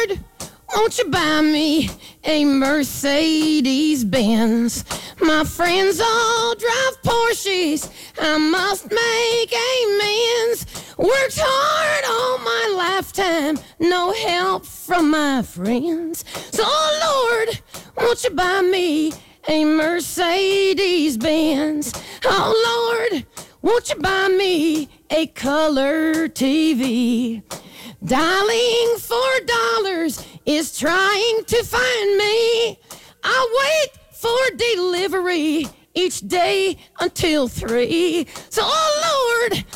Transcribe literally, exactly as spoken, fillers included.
Lord, won't you buy me a Mercedes Benz? My friends all drive Porsches. I must make amends. Worked hard all my lifetime, no help from my friends. So, Lord, won't you buy me a Mercedes Benz? Oh, Lord, won't you buy me a color T V? Dialing for dollars is trying to find me. I wait for delivery each day until three. So, oh Lord,